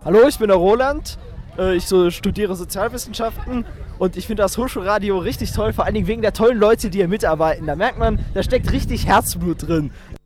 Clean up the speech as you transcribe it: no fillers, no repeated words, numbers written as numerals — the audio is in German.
Hallo, ich bin der Roland. Ich studiere Sozialwissenschaften und ich finde das Hochschulradio richtig toll, vor allen Dingen wegen der tollen Leute, die hier mitarbeiten. Da merkt man, da steckt richtig Herzblut drin.